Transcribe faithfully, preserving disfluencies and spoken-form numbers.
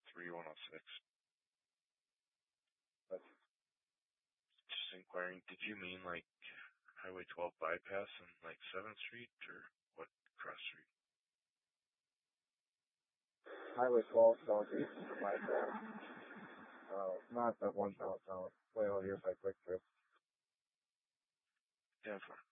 three one oh six. That's Just inquiring, did you mean like Highway twelve bypass and like seventh Street, or what cross street? Highway twelve southeast of my town. Uh, not that one downtown. Way out here by Quick Trip. Yeah, for